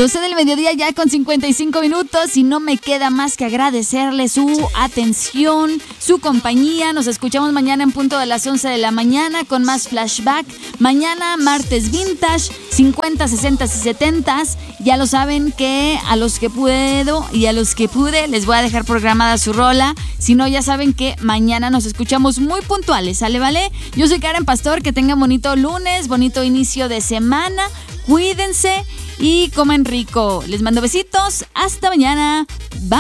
12 del mediodía ya con 55 minutos y no me queda más que agradecerle su atención, su compañía. Nos escuchamos mañana en punto de las 11 de la mañana con más flashback. Mañana martes vintage, 50, 60 y 70. Ya lo saben que a los que puedo y a los que pude les voy a dejar programada su rola. Si no, ya saben que mañana nos escuchamos muy puntuales, ¿sale, vale? Yo soy Karen Pastor, que tengan bonito lunes, bonito inicio de semana. Cuídense y coman rico. Les mando besitos. Hasta mañana. Bye.